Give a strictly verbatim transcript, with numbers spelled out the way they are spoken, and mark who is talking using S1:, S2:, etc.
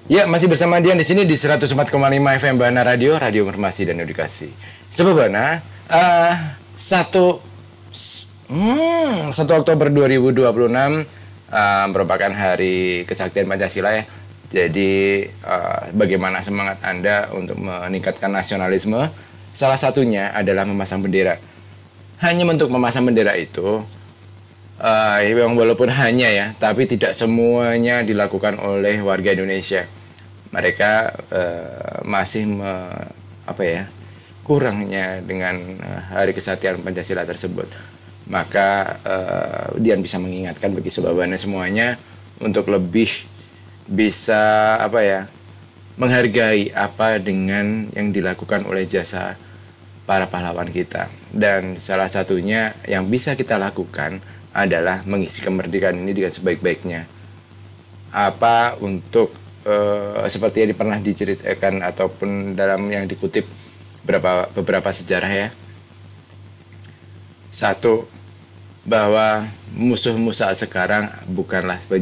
S1: Ya, masih bersama Dian di sini di seratus empat koma lima F M Bana Radio, Radio Informasi dan Edukasi. Sebabana, uh, satu hmm, satu Oktober dua ribu dua puluh enam uh, merupakan hari kesaktian Pancasila ya. Jadi, uh, bagaimana semangat Anda untuk meningkatkan nasionalisme? Salah satunya adalah memasang bendera. Hanya untuk memasang bendera itu, Uh, yang walaupun hanya ya, tapi tidak semuanya dilakukan oleh warga Indonesia. Mereka uh, masih me, apa ya kurangnya dengan uh, Hari Kesaktian Pancasila tersebut. Maka uh, Dian bisa mengingatkan bagi sobabannya semuanya untuk lebih bisa apa ya menghargai apa dengan yang dilakukan oleh jasa para pahlawan kita. Dan salah satunya yang bisa kita lakukan adalah mengisi kemerdekaan ini dengan sebaik-baiknya. Apa untuk uh, seperti yang pernah diceritakan ataupun dalam yang dikutip beberapa beberapa sejarah ya. Satu, bahwa musuh-musuh saat sekarang bukanlah